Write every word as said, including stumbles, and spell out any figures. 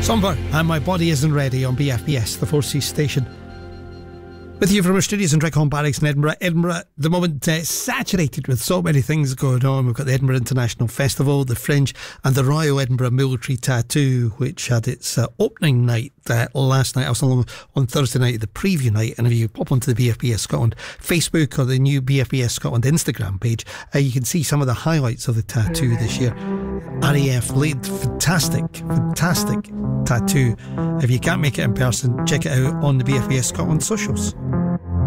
Somber and My Body Isn't Ready on B F B S, the Four Seas station. With you from our studios in Drickhorn Barracks in Edinburgh. Edinburgh, the moment, uh, saturated with so many things going on. We've got the Edinburgh International Festival, the Fringe, and the Royal Edinburgh Military Tattoo, which had its uh, opening night uh, last night. I was along on Thursday night, the preview night. And if you pop onto the B F B S Scotland Facebook or the new B F B S Scotland Instagram page, uh, you can see some of the highlights of the tattoo this year. R A F lead, fantastic, fantastic tattoo. If you can't make it in person, check it out on the B F B S Scotland socials.